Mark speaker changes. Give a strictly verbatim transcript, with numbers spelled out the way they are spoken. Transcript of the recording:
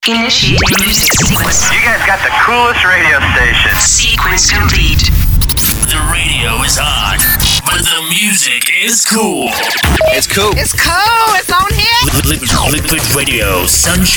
Speaker 1: Initiating music sequence.
Speaker 2: You guys got the coolest radio station.
Speaker 1: Sequence complete.
Speaker 3: The radio is on, but the music is cool.
Speaker 4: It's cool.
Speaker 5: It's cool. It's on here.
Speaker 3: Liquid, liquid radio, sunshine.